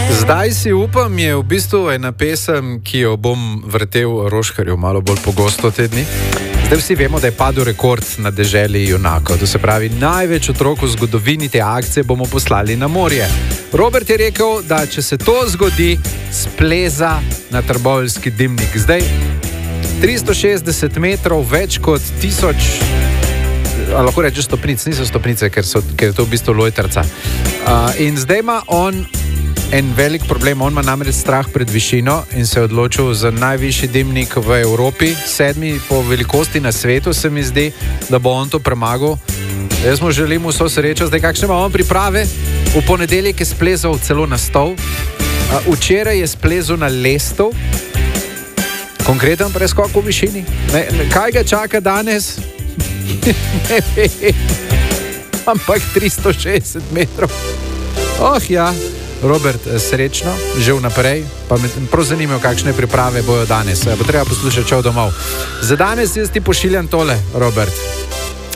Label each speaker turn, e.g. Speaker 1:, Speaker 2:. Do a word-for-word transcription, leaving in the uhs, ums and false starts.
Speaker 1: Zdaj si upam, je v bistvu ena pesem, ki jo bom vrtel Roškarju malo bolj pogosto te dni. Zdaj vsi vemo, da je padel rekord na deželi junakov. To se pravi, največ otrok v zgodovini te akcije bomo poslali na morje. Robert je rekel, da če se to zgodi, spleza na trboveljski dimnik. Zdaj tristo šestdeset metrov, več kot tisoč, lahko rečeš stopnic, niso stopnice, ker, so, ker je to v bistvu lojtrca. Uh, in zdaj ima on en velik problem, on ima namreč strah pred višino in se je odločil za najvišji dimnik v Evropi, sedmi po velikosti na svetu, se mi zdi, da bo on to premagal. Jaz mu želim vso srečo. Zdaj, kakšne ima on priprave? V ponedeljek je splezal celo na stol, včeraj je splezal na lestev, konkreten preskok v višini. Ne, ne, kaj ga čaka danes? Ne vem, ampak tristo šestdeset metrov. Oh ja, Robert, srečno, že vnaprej, pa me prav zanimajo, kakšne priprave bojo danes. Bo treba poslušati Čov domov. Za danes jaz ti pošiljam tole, Robert.